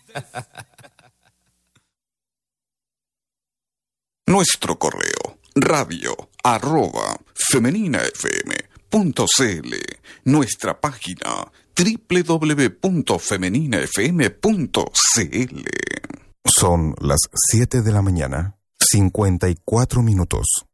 Nuestro correo radio@femeninafm.cl. Nuestra página www.femeninafm.cl. Son las 7 de la mañana, 54 minutos.